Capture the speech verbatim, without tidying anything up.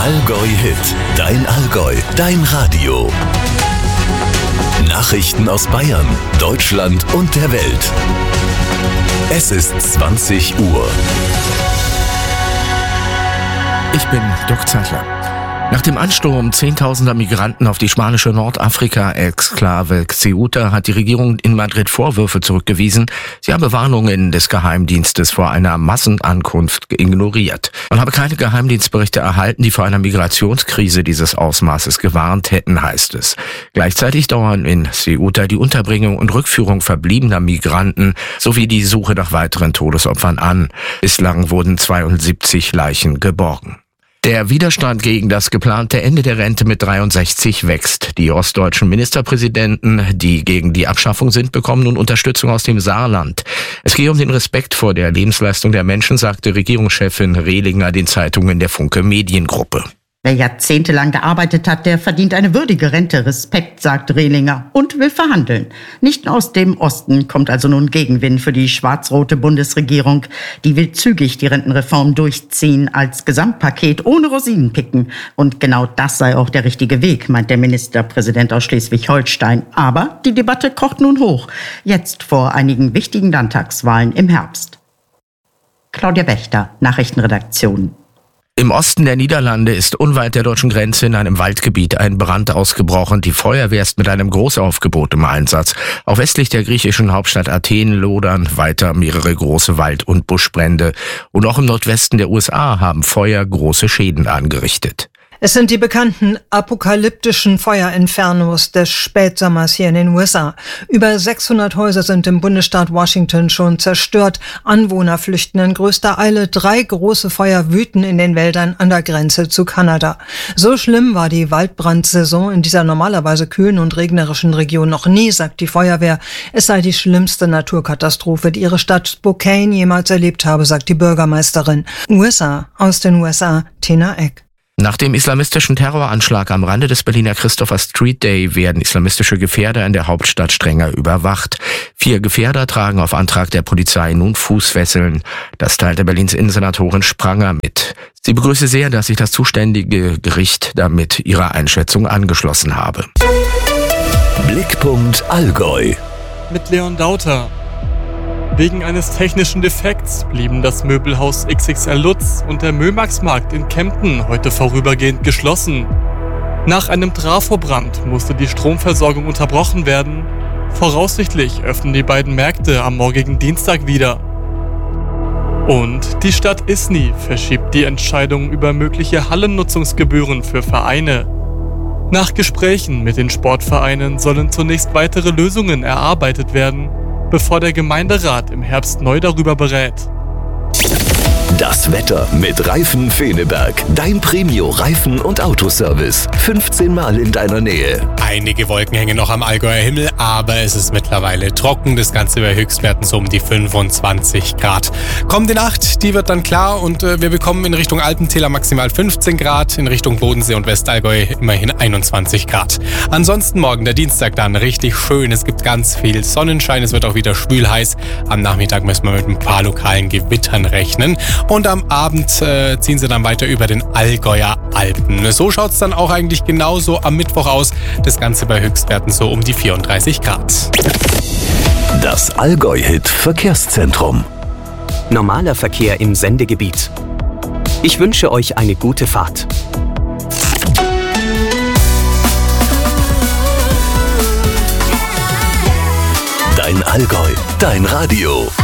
Allgäu Hit, dein Allgäu, dein Radio. Nachrichten aus Bayern, Deutschland und der Welt. Es ist zwanzig Uhr. Ich bin Dirk Zeitler. Nach dem Ansturm zehntausender Migranten auf die spanische Nordafrika-Exklave Ceuta hat die Regierung in Madrid Vorwürfe zurückgewiesen. Sie habe Warnungen des Geheimdienstes vor einer Massenankunft ignoriert. Man habe keine Geheimdienstberichte erhalten, die vor einer Migrationskrise dieses Ausmaßes gewarnt hätten, heißt es. Gleichzeitig dauern in Ceuta die Unterbringung und Rückführung verbliebener Migranten sowie die Suche nach weiteren Todesopfern an. Bislang wurden zweiundsiebzig Leichen geborgen. Der Widerstand gegen das geplante Ende der Rente mit dreiundsechzig wächst. Die ostdeutschen Ministerpräsidenten, die gegen die Abschaffung sind, bekommen nun Unterstützung aus dem Saarland. Es gehe um den Respekt vor der Lebensleistung der Menschen, sagte Regierungschefin Rehlinger den Zeitungen der Funke Mediengruppe. Wer jahrzehntelang gearbeitet hat, der verdient eine würdige Rente. Respekt, sagt Rehlinger und will verhandeln. Nicht aus dem Osten kommt also nun Gegenwind für die schwarz-rote Bundesregierung. Die will zügig die Rentenreform durchziehen als Gesamtpaket ohne Rosinenpicken. Und genau das sei auch der richtige Weg, meint der Ministerpräsident aus Schleswig-Holstein. Aber die Debatte kocht nun hoch. Jetzt vor einigen wichtigen Landtagswahlen im Herbst. Claudia Wächter, Nachrichtenredaktion. Im Osten der Niederlande ist unweit der deutschen Grenze in einem Waldgebiet ein Brand ausgebrochen. Die Feuerwehr ist mit einem Großaufgebot im Einsatz. Auch westlich der griechischen Hauptstadt Athen lodern weiter mehrere große Wald- und Buschbrände. Und auch im Nordwesten der U S A haben Feuer große Schäden angerichtet. Es sind die bekannten apokalyptischen Feuerinfernos des Spätsommers hier in den U S A. Über sechshundert Häuser sind im Bundesstaat Washington schon zerstört. Anwohner flüchten in größter Eile. Drei große Feuer wüten in den Wäldern an der Grenze zu Kanada. So schlimm war die Waldbrandsaison in dieser normalerweise kühlen und regnerischen Region noch nie, sagt die Feuerwehr. Es sei die schlimmste Naturkatastrophe, die ihre Stadt Spokane jemals erlebt habe, sagt die Bürgermeisterin. U S A, aus den U S A, Tina Eck. Nach dem islamistischen Terroranschlag am Rande des Berliner Christopher Street Day werden islamistische Gefährder in der Hauptstadt strenger überwacht. Vier Gefährder tragen auf Antrag der Polizei nun Fußfesseln. Das teilte Berlins Innensenatorin Spranger mit. Sie begrüße sehr, dass sich das zuständige Gericht damit ihrer Einschätzung angeschlossen habe. Blickpunkt Allgäu. Mit Leon Dauter. Wegen eines technischen Defekts blieben das Möbelhaus X X L Lutz und der Mömax-Markt in Kempten heute vorübergehend geschlossen. Nach einem Trafobrand musste die Stromversorgung unterbrochen werden. Voraussichtlich öffnen die beiden Märkte am morgigen Dienstag wieder. Und die Stadt Isny verschiebt die Entscheidung über mögliche Hallennutzungsgebühren für Vereine. Nach Gesprächen mit den Sportvereinen sollen zunächst weitere Lösungen erarbeitet werden, bevor der Gemeinderat im Herbst neu darüber berät. Das Wetter mit Reifen Feneberg. Dein Premio-Reifen- und Autoservice. fünfzehn Mal in deiner Nähe. Einige Wolken hängen noch am Allgäuer Himmel, aber es ist mittlerweile trocken. Das Ganze bei Höchstwerten so um die fünfundzwanzig Grad. Kommende Nacht, die wird dann klar und äh, wir bekommen in Richtung Alpentäler maximal fünfzehn Grad, in Richtung Bodensee und Westallgäu immerhin einundzwanzig Grad. Ansonsten morgen, der Dienstag, dann richtig schön. Es gibt ganz viel Sonnenschein, es wird auch wieder schwül heiß. Am Nachmittag müssen wir mit ein paar lokalen Gewittern rechnen. Und am Abend äh, ziehen sie dann weiter über den Allgäuer Alpen. So schaut es dann auch eigentlich genauso am Mittwoch aus. Das Ganze bei Höchstwerten so um die vierunddreißig Grad. Das Allgäu-Hit Verkehrszentrum. Normaler Verkehr im Sendegebiet. Ich wünsche euch eine gute Fahrt. Dein Allgäu, dein Radio.